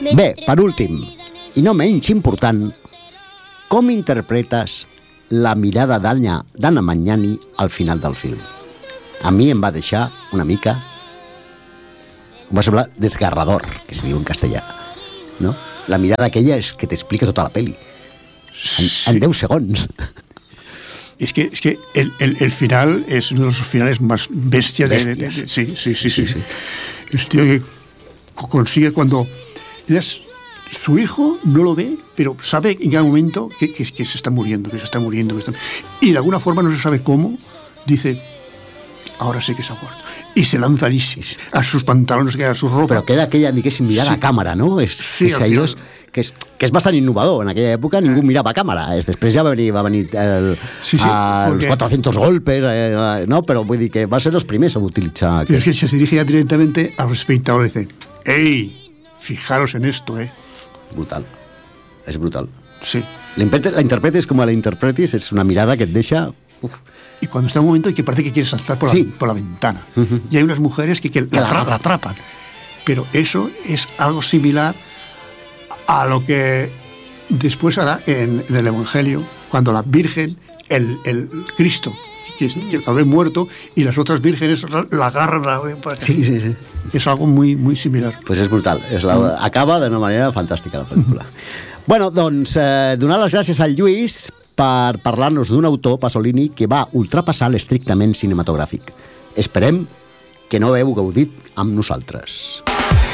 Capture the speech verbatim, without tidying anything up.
Bé, per últim, i no menys important, com interpretes la mirada d'Anna, d'Anna Magnani al final del film? A mi em va deixar una mica... Em va semblar desgarrador, que se diu en castellà, no? La mirada aquella és que t'explica tota la peli. En, sí. en deu segons. Es que, es que el, el, el final es uno de los finales más bestias. Bestias. De, de, de, sí, sí, sí, sí, sí, sí. Es tío que consigue cuando... Es, su hijo no lo ve, pero sabe en cada momento que, que, que se está muriendo, que se está muriendo. Que está... Y de alguna forma, no se sabe cómo, dice, ahora sé que se ha muerto. Y se lanza allí a sus pantalones, a su ropa. Però queda aquella, diguéssim, mirada sí. a càmera, no? És, sí, és allò que és, que és bastant innovador. En aquella època ningú mirava a càmera. Després ja va venir, va venir el, sí, sí, els porque... cuatrocientos golpes, eh, no? Però vull dir que va ser els primers a utilitzar... Pero es que se dirige ya directamente a los espectadores y dice, ¡ey! Fijaros en esto, ¿eh? Brutal. És brutal. Sí. La, la interpretes com la interpretis, és una mirada que et deixa... Uf. Y cuando está un momento en que parece que quiere saltar por, sí. la, por la ventana. Uh-huh. Y hay unas mujeres que, que, que la, la, la atrapan. Pero eso es algo similar a lo que después hará en, en el Evangelio, cuando la Virgen, el, el Cristo, que, es, que la ve muerto, y las otras vírgenes la agarran. La, sí, sí, sí. Es algo muy, muy similar. Pues és brutal. És la, mm. Acaba d'una manera fantàstica la pel·lícula. Bueno, doncs, eh, donar les gràcies al Lluís per parlar-nos d'un autor, Pasolini, que va ultrapassar l'estrictament cinematogràfic. Esperem que no hagueu gaudit amb nosaltres.